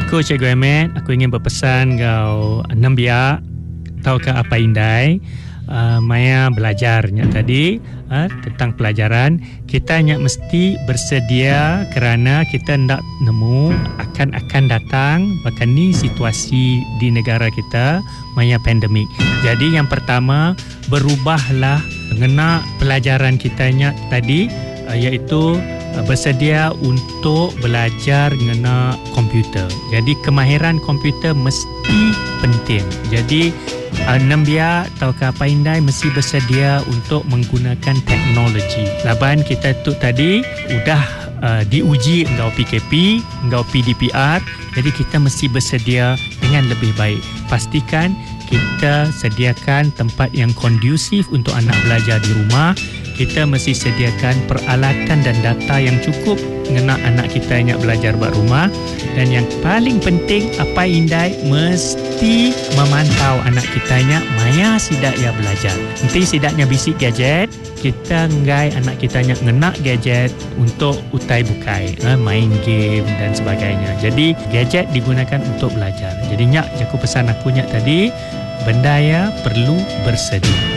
Aku Cikgu Ahmed, aku ingin berpesan kau Nambia, tahukah apa indai Maya belajarnya tadi tentang pelajaran. Kita hanya mesti bersedia kerana kita nak nemu akan datang bahkan ni situasi di negara kita maya pandemik. Jadi yang pertama, berubahlah mengena pelajaran kitanya tadi, iaitu bersedia untuk belajar mengenai komputer. Jadi kemahiran komputer mesti penting. Jadi Nambia tahukah apa indai mesti bersedia untuk menggunakan teknologi. Laban kita tu tadi sudah diuji engkau PKP, engkau PDPR. Jadi kita mesti bersedia dengan lebih baik. Pastikan kita sediakan tempat yang kondusif untuk anak belajar di rumah. Kita mesti sediakan peralatan dan data yang cukup mengenai anak kita yang belajar buat rumah. Dan yang paling penting, apa indai mesti memantau anak kita yang maya sidak ia belajar. Nanti sidaknya bisik gadget, kita ngai anak kita yang ngenak gadget untuk utai bukai, main game dan sebagainya. Jadi gadget digunakan untuk belajar. Jadi nyak, jaku pesan aku nyak tadi, benda ya perlu bersedia.